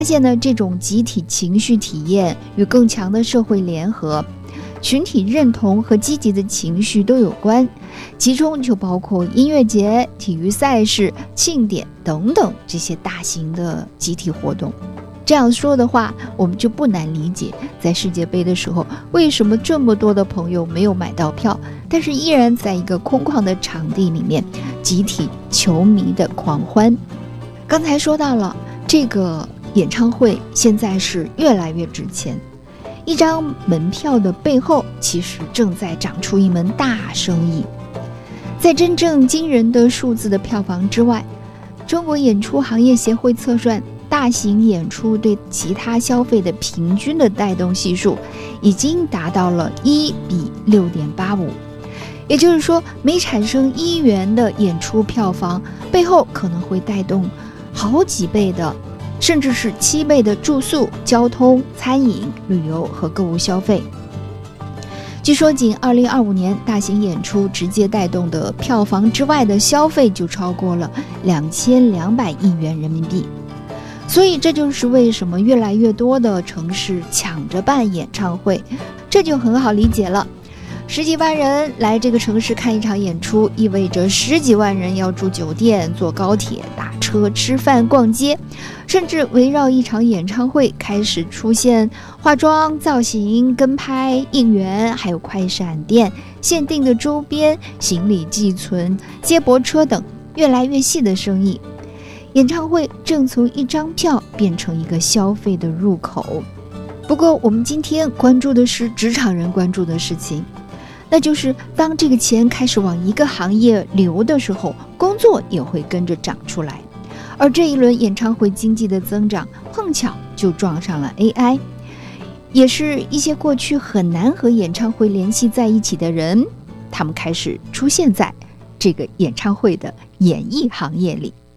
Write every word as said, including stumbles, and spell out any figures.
发现呢，这种集体情绪体验与更强的社会联合、群体认同和积极的情绪都有关，其中就包括音乐节、体育赛事、庆典等等这些大型的集体活动。这样说的话，我们就不难理解，在世界杯的时候，为什么这么多的朋友没有买到票，但是依然在一个空旷的场地里面，集体球迷的狂欢。刚才说到了，这个演唱会现在是越来越值钱，一张门票的背后其实正在长出一门大生意。在真正惊人的数字的票房之外，中国演出行业协会测算，大型演出对其他消费的平均的带动系数已经达到了一比六点八五，也就是说，每产生一元的演出票房，背后可能会带动好几倍的，甚至是七倍的住宿、交通、餐饮、旅游和购物消费。据说仅二零二五年大型演出直接带动的票房之外的消费就超过了两千两百亿元人民币。所以这就是为什么越来越多的城市抢着办演唱会，这就很好理解了。十几万人来这个城市看一场演出，意味着十几万人要住酒店、坐高铁、打车、吃饭、逛街，甚至围绕一场演唱会开始出现化妆、造型、跟拍、应援，还有快闪店、限定的周边、行李寄存、接驳车等越来越细的生意。演唱会正从一张票变成一个消费的入口。不过我们今天关注的是职场人关注的事情，那就是当这个钱开始往一个行业流的时候，工作也会跟着长出来。而这一轮演唱会经济的增长碰巧就撞上了 A I， 也是一些过去很难和演唱会联系在一起的人，他们开始出现在这个演唱会的演艺行业里。